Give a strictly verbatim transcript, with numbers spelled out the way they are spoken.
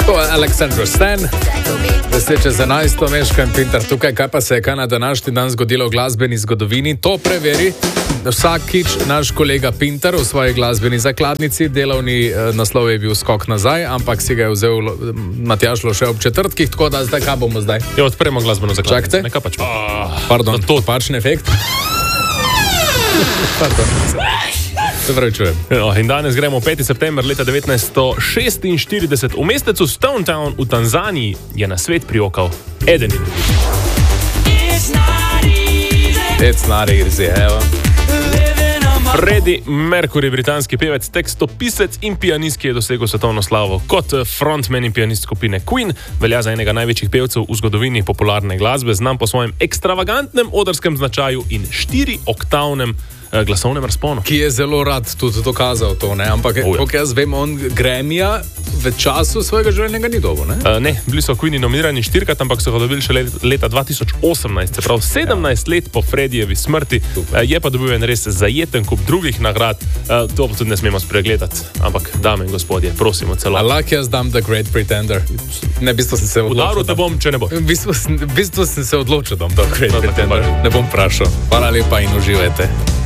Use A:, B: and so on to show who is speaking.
A: To je Aleksandr Stan, deset čez enajsto, Meška in Pintar tukaj. Kaj pa se je kaj na današnji dan zgodilo v glasbeni zgodovini? To preveri vsakič naš kolega Pintar v svoji glasbeni zakladnici. Delovni eh, naslov je bil Skok nazaj, ampak si ga je vzel Matjaž Loše ob četrtkih, tako da zdaj kaj bomo zdaj?
B: Jo, odpremo glasbeno zakladnico.
A: Čakajte.
B: Nekaj pač.
A: Oh, pardon, to je pačni efekt. Pardon. Se pravi, čujem.
B: No, in danes gremo peti september leta devetnajststo šestinštirideset. V mestecu Stone Town v Tanzaniji je na svet prijokal eden.
A: It's not easy, evo.
B: Freddie Mercury, britanski pevec, tekstopisec in pianist, ki je dosegel svetovno slavo kot frontman in pianist skupine Queen, velja za enega največjih pevcev v zgodovini popularne glasbe, znam po svojem ekstravagantnem odrskem značaju in štiri-oktavnem glasovnem razponu.
A: Ki je zelo rad tudi dokazal to, ne? Ampak, oh, ja. Kako jaz vem, on Grammyja v času svojega življenja ni dobil, ne?
B: Uh, ne, bili so Queeni nominirani štirikrat, ampak so ga dobili še leta dva tisoč osemnajst, se pravi sedemnajst ja. let po Freddijevi smrti. Uh, je pa dobil en res zajeten kup drugih nagrad, uh, to pa tudi ne smemo spregledati. Ampak, dame in gospodje, prosimo celo.
A: Lahko jaz dam The Great Pretender. Ne, v bistvu sem se odločil.
B: Udaril te bom, če ne bo.
A: V bistvu, v bistvu sem se odločil, da bom The Great no, Pretender. Ne bom vprašal. Hvala lepa in uživajte.